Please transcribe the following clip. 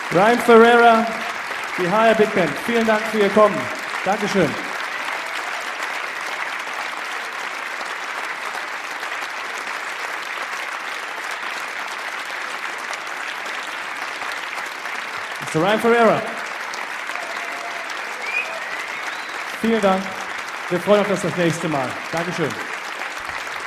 Ryan Ferreira, die HR Big Band, vielen Dank für Ihr Kommen. Dankeschön. Mr. Ryan Ferreira. Vielen Dank. Wir freuen uns auf das nächste Mal. Dankeschön.